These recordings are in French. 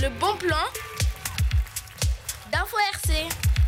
Le bon plan d'Info RC.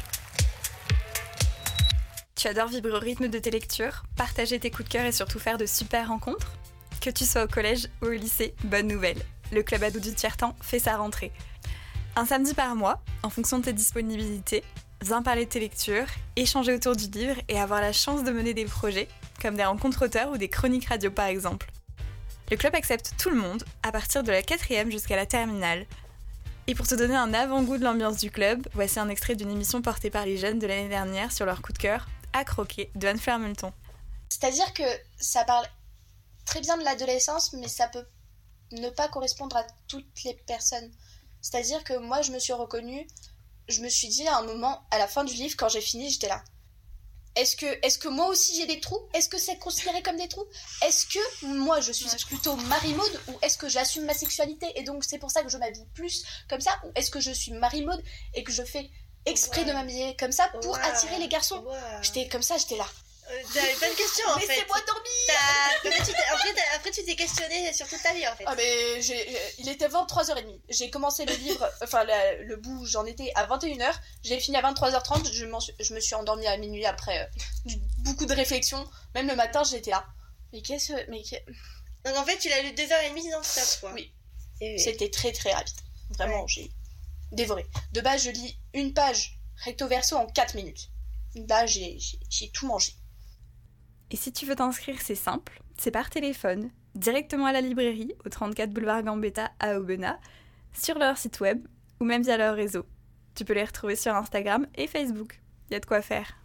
Tu adores vibrer au rythme de tes lectures, partager tes coups de cœur et surtout faire de super rencontres ? Que tu sois au collège ou au lycée, bonne nouvelle. Le club ado du tiers-temps fait sa rentrée. Un samedi par mois, en fonction de tes disponibilités, viens parler de tes lectures, échanger autour du livre et avoir la chance de mener des projets, comme des rencontres auteurs ou des chroniques radio par exemple. Le club accepte tout le monde, à partir de la 4e jusqu'à la terminale. Et pour te donner un avant-goût de l'ambiance du club, voici un extrait d'une émission portée par les jeunes de l'année dernière sur leur coup de cœur, À croquer, de Anne-Fleur Multon. C'est-à-dire que ça parle très bien de l'adolescence, mais ça peut ne pas correspondre à toutes les personnes. C'est-à-dire que moi, je me suis reconnue, je me suis dit à un moment, à la fin du livre, quand j'ai fini, j'étais là. Est-ce que moi aussi j'ai des trous ? Est-ce que c'est considéré comme des trous ? Est-ce que moi je suis plutôt Marie-Maude ou est-ce que j'assume ma sexualité et donc c'est pour ça que je m'habille plus comme ça ? Ou est-ce que je suis Marie-Maude et que je fais exprès de m'habiller comme ça pour attirer les garçons ? J'étais comme ça, j'étais là. T'avais pas de questions en fait. Laissez-moi dormir. Après tu t'es questionné sur toute ta vie en fait. Ah mais il était 23h30. J'ai commencé le livre, enfin le bout où j'en étais à 21h. J'ai fini à 23h30. Je me suis endormie à minuit après beaucoup de réflexions. Même le matin j'étais là. Donc en fait tu l'as lu 2h30 dans stop quoi. Oui. C'était très très rapide. Vraiment j'ai dévoré. De base je lis une page recto verso en 4 minutes. Là j'ai tout mangé. Et si tu veux t'inscrire, c'est simple, c'est par téléphone, directement à la librairie, au 34 boulevard Gambetta à Aubenas, sur leur site web ou même via leur réseau. Tu peux les retrouver sur Instagram et Facebook. Il y a de quoi faire.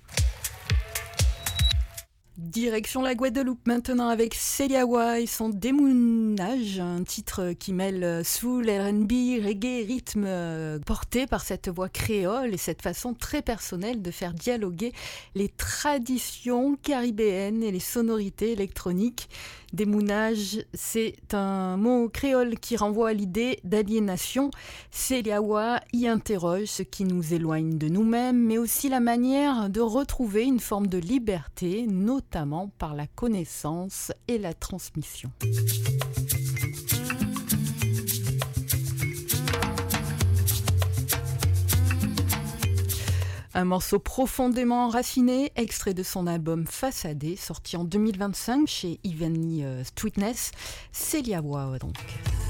Direction la Guadeloupe maintenant avec Célia Wa et son Démounage, un titre qui mêle soul, R&B, reggae, rythme porté par cette voix créole et cette façon très personnelle de faire dialoguer les traditions caribéennes et les sonorités électroniques. Démounage, c'est un mot créole qui renvoie à l'idée d'aliénation. Célia Wa y interroge ce qui nous éloigne de nous-mêmes, mais aussi la manière de retrouver une forme de liberté, notamment par la connaissance et la transmission. Un morceau profondément enraciné, extrait de son album Façadé, sorti en 2025 chez Evenly Sweetness, Célia Wa donc.